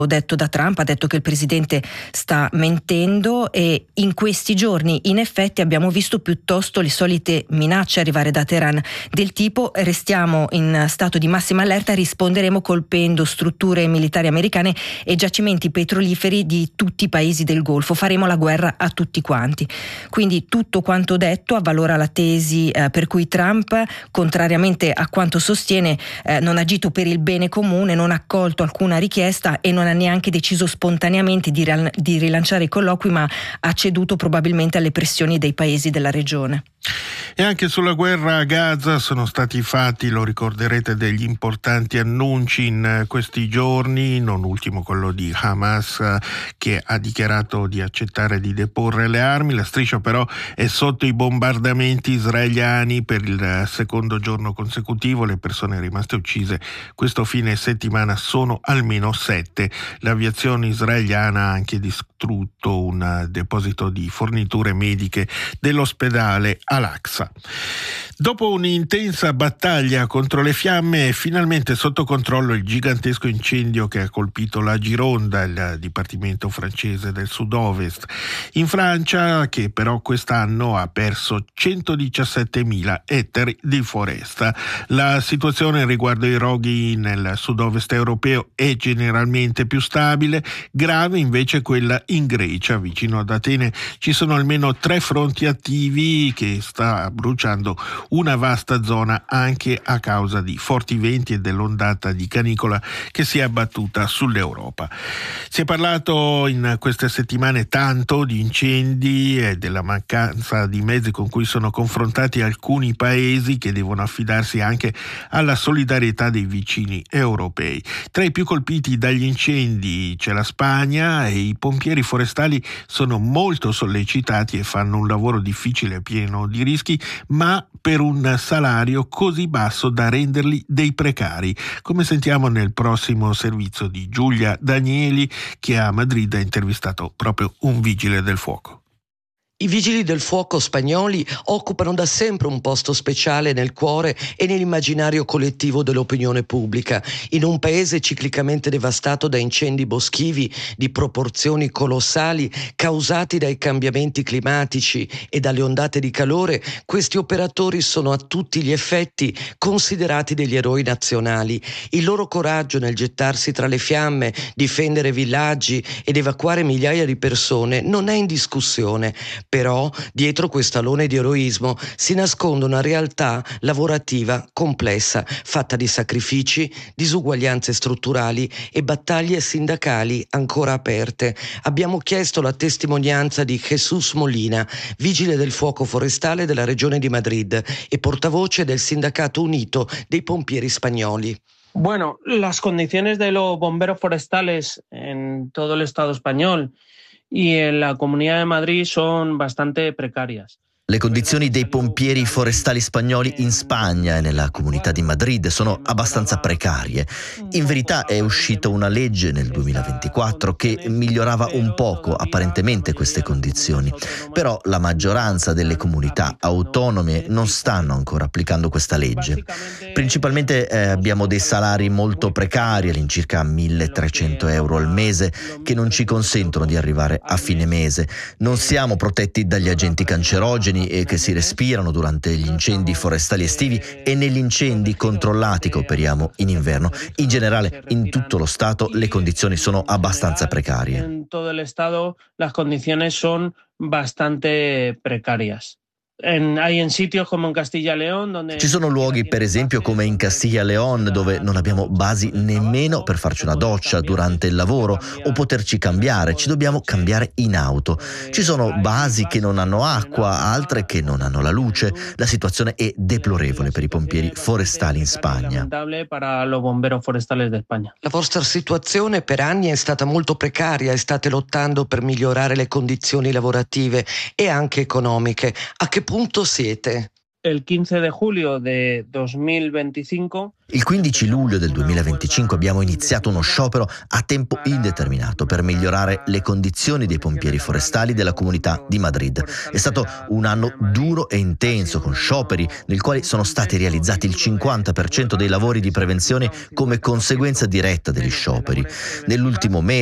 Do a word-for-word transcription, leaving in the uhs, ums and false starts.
detto da Trump, ha detto che il presidente sta mentendo, e in questi giorni in effetti abbiamo visto piuttosto le solite minacce arrivare da Teheran del tipo: restiamo in stato di massima allerta, risponderemo colpendo strutture militari americane e giacimenti petroliferi di tutti i paesi del Golfo, faremo la guerra a tutti quanti. Quindi tutto quanto detto avvalora la tesi eh, per cui Trump, contrariamente a quanto sostiene, eh, non ha agito per il bene comune, non ha accolto alcuna richiesta e non ha neanche deciso spontaneamente di, ral- di rilanciare i colloqui, ma ha ceduto probabilmente alle pressioni dei paesi della regione. E anche sulla guerra a Gaza sono stati fatti, lo ricorderete, degli importanti annunci in questi giorni, non ultimo quello di Hamas, che ha dichiarato di accettare di deporre le armi. La striscia però è sotto i bombardamenti israeliani per il secondo giorno consecutivo. Le persone rimaste uccise questo fine settimana sono almeno sette. L'aviazione israeliana ha anche distrutto un deposito di forniture mediche dell'ospedale Al-Aqsa. Dopo un'intensa battaglia contro le fiamme è finalmente sotto controllo il gigantesco incendio che ha colpito la Gironda, il dipartimento francese del sud-ovest. In Francia, che però quest'anno ha perso centodiciassettemila ettari di foresta. La situazione riguardo ai roghi nel sud-ovest europeo è generalmente più stabile, grave invece quella in Grecia. Vicino ad Atene ci sono almeno tre fronti attivi che sta bruciando una vasta zona anche a causa di forti venti e dell'ondata di canicola che si è abbattuta sull'Europa. Si è parlato in queste settimane tanto di incendi e della mancanza di mezzi con cui sono confrontati alcuni paesi, che devono affidarsi anche alla solidarietà dei vicini europei. Tra i più colpiti dagli incendi c'è la Spagna, e i pompieri forestali sono molto sollecitati e fanno un lavoro difficile e pieno di rischi, ma per un salario così basso da renderli dei precari, come sentiamo nel prossimo servizio di Giulia Danieli, che a Madrid ha intervistato proprio un vigile del fuoco. I vigili del fuoco spagnoli occupano da sempre un posto speciale nel cuore e nell'immaginario collettivo dell'opinione pubblica. In un paese ciclicamente devastato da incendi boschivi di proporzioni colossali causati dai cambiamenti climatici e dalle ondate di calore, questi operatori sono a tutti gli effetti considerati degli eroi nazionali. Il loro coraggio nel gettarsi tra le fiamme, difendere villaggi ed evacuare migliaia di persone non è in discussione. Però dietro questo alone di eroismo si nasconde una realtà lavorativa complessa, fatta di sacrifici, disuguaglianze strutturali e battaglie sindacali ancora aperte. Abbiamo chiesto la testimonianza di Jesús Molina, vigile del fuoco forestale della regione di Madrid e portavoce del Sindacato Unito dei Pompieri Spagnoli. Bueno, las condiciones de los bomberos forestales en todo el Estado español y en la Comunidad de Madrid son bastante precarias. Le condizioni dei pompieri forestali spagnoli in Spagna e nella Comunità di Madrid sono abbastanza precarie. In verità è uscita una legge nel duemilaventiquattro che migliorava un poco apparentemente queste condizioni, però la maggioranza delle comunità autonome non stanno ancora applicando questa legge. Principalmente eh, abbiamo dei salari molto precari, all'incirca milletrecento euro al mese, che non ci consentono di arrivare a fine mese. Non siamo protetti dagli agenti cancerogeni e che si respirano durante gli incendi forestali estivi e negli incendi controllati che operiamo in inverno. In generale, in tutto lo Stato le condizioni sono abbastanza precarie. In tutto lo Stato le condizioni sono bastante precarias. En, hay en sitios como en Castilla y León donde... Ci sono luoghi, per esempio, come in Castilla e León, dove non abbiamo basi nemmeno per farci una doccia durante il lavoro o poterci cambiare. Ci dobbiamo cambiare in auto. Ci sono basi che non hanno acqua, altre che non hanno la luce. La situazione è deplorevole per i pompieri forestali in Spagna. La vostra situazione per anni è stata molto precaria e state lottando per migliorare le condizioni lavorative e anche economiche. A che punto siete? El quince de julio de duemilaventicinque Il quindici luglio del duemilaventicinque abbiamo iniziato uno sciopero a tempo indeterminato per migliorare le condizioni dei pompieri forestali della comunità di Madrid. È stato un anno duro e intenso, con scioperi nel quali sono stati realizzati il cinquanta per cento dei lavori di prevenzione come conseguenza diretta degli scioperi. Nell'ultimo mese